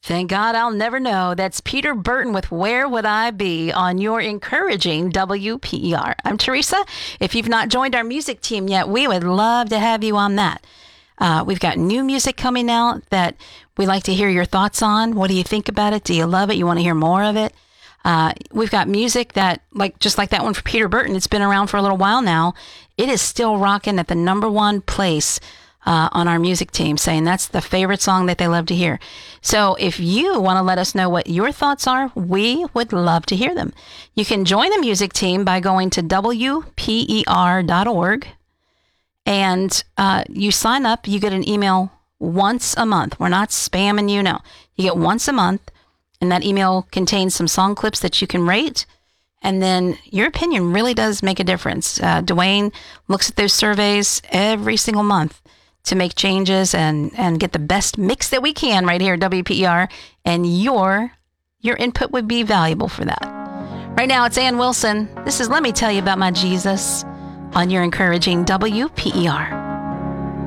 Thank God I'll never know. That's Peter Burton with Where Would I Be on your encouraging WPER. I'm Teresa. If you've not joined our music team yet, we would love to have you on that. We've got new music coming out that we'd like to hear your thoughts on. What do you think about it? Do you love it? You want to hear more of it? We've got music that, just like that one for Peter Burton, it's been around for a little while now. It is still rocking at the number one place on our music team, saying that's the favorite song that they love to hear. So if you want to let us know what your thoughts are, we would love to hear them. You can join the music team by going to WPER.org, and you sign up. You get an email once a month. We're not spamming you, no. You get once a month, and that email contains some song clips that you can rate. And then your opinion really does make a difference. Dwayne looks at those surveys every single month to make changes and get the best mix that we can right here at WPER. And your input would be valuable for that. Right now, it's Ann Wilson. This is Let Me Tell You About My Jesus on your encouraging WPER.